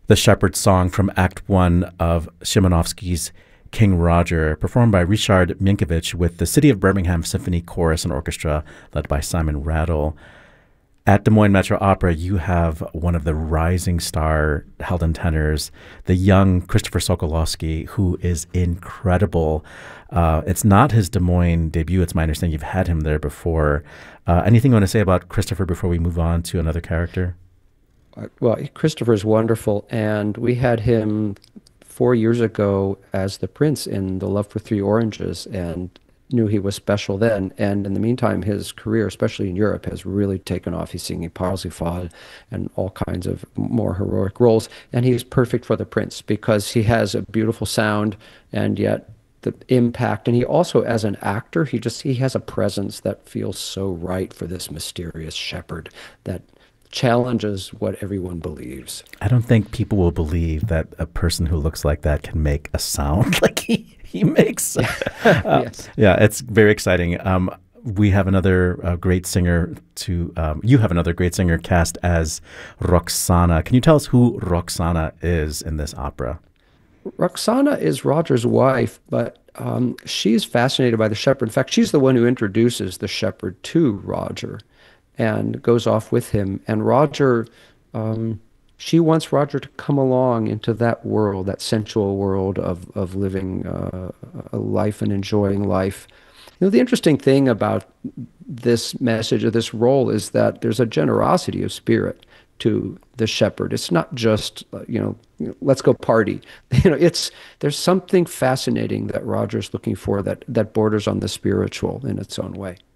The Shepherd Song from Act One of Szymanowski's King Roger, performed by Richard Minkiewicz with the City of Birmingham Symphony Chorus and Orchestra, led by Simon Rattle. At Des Moines Metro Opera, you have one of the rising star Helden tenors, the young Christopher Sokolowski, who is incredible. It's not his Des Moines debut. It's my understanding you've had him there before. Anything you want to say about Christopher before we move on to another character? Well, Christopher's wonderful, and we had him 4 years ago as the prince in The Love for Three Oranges, and knew he was special then. And in the meantime, his career, especially in Europe, has really taken off. He's singing Parsifal and all kinds of more heroic roles, and he's perfect for the prince because he has a beautiful sound and yet the impact. And he also, as an actor, he has a presence that feels so right for this mysterious shepherd that challenges what everyone believes. I don't think people will believe that a person who looks like that can make a sound like he makes. Yes. Yeah, it's very exciting. We have another great singer you have another great singer cast as Roxana. Can you tell us who Roxana is in this opera? Roxana is Roger's wife, but she's fascinated by the shepherd. In fact, she's the one who introduces the shepherd to Roger and goes off with him. And Roger, she wants Roger to come along into that world, that sensual world of living a life and enjoying life. You know, the interesting thing about this message or this role is that there's a generosity of spirit to the shepherd. It's not just, let's go party. There's something fascinating that Roger's looking for that borders on the spiritual in its own way.